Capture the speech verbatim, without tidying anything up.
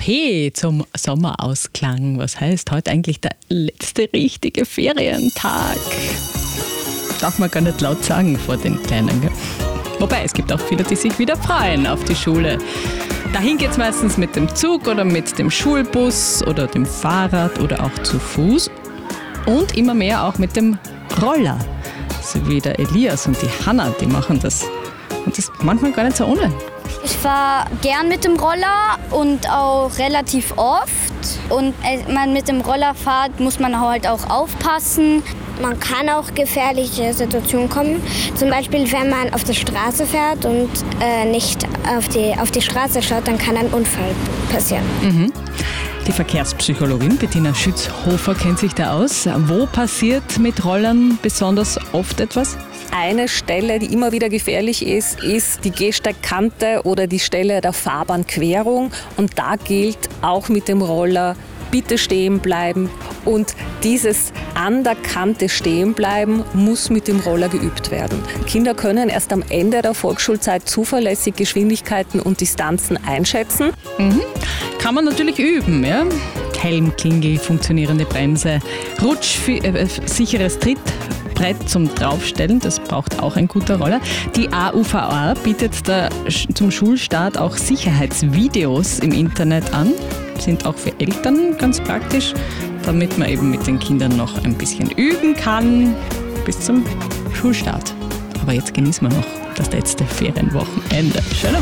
P zum Sommerausklang. Was heißt heute eigentlich der letzte richtige Ferientag? Darf man gar nicht laut sagen vor den Kleinen, gell? Wobei, es gibt auch viele, die sich wieder freuen auf die Schule. Dahin geht es meistens mit dem Zug oder mit dem Schulbus oder dem Fahrrad oder auch zu Fuß. Und immer mehr auch mit dem Roller. So wie der Elias und die Hanna, die machen das. Und das ist manchmal gar nicht so ohne. Ich fahre gern mit dem Roller und auch relativ oft. Und wenn man mit dem Roller fährt, muss man halt auch aufpassen. Man kann auch gefährliche Situationen kommen. Zum Beispiel, wenn man auf der Straße fährt und äh, nicht auf die, auf die Straße schaut, dann kann ein Unfall passieren. Mhm. Die Verkehrspsychologin Bettina Schützhofer kennt sich da aus. Wo passiert mit Rollern besonders oft etwas? Eine Stelle, die immer wieder gefährlich ist, ist die Gehsteigkante oder die Stelle der Fahrbahnquerung. Und da gilt auch mit dem Roller, bitte stehen bleiben. Und dieses an der Kante stehen bleiben muss mit dem Roller geübt werden. Kinder können erst am Ende der Volksschulzeit zuverlässig Geschwindigkeiten und Distanzen einschätzen. Mhm. Kann man natürlich üben, ja? Helmklingel, funktionierende Bremse, rutschsicheres Trittbrett zum Draufstellen, das braucht auch ein guter Roller. Die A U V A bietet da zum Schulstart auch Sicherheitsvideos im Internet an, sind auch für Eltern ganz praktisch, damit man eben mit den Kindern noch ein bisschen üben kann bis zum Schulstart. Aber jetzt genießen wir noch das letzte Ferienwochenende. Schöne Woche.